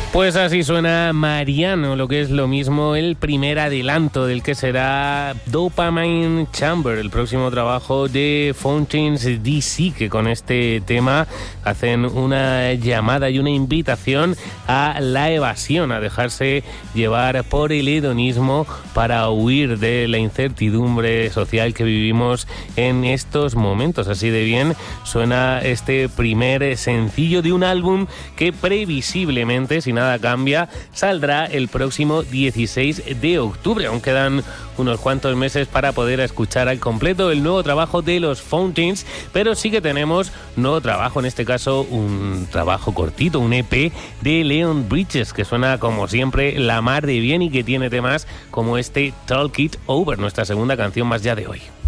Pues así suena Mariano, lo que es lo mismo el primer adelanto del que será Dopamine Chamber, el próximo trabajo de Fountains DC, que con este tema hacen una llamada y una invitación a la evasión, a dejarse llevar por el hedonismo para huir de la incertidumbre social que vivimos en estos momentos. Así de bien suena este primer sencillo de un álbum que previsiblemente, si nada cambia, saldrá el próximo 16 de octubre. Aún quedan unos cuantos meses para poder escuchar al completo el nuevo trabajo de los Fountains, pero sí que tenemos nuevo trabajo, en este caso un trabajo cortito, un EP de Leon Bridges, que suena como siempre la mar de bien y que tiene temas como este Talk It Over, nuestra segunda canción más ya de hoy.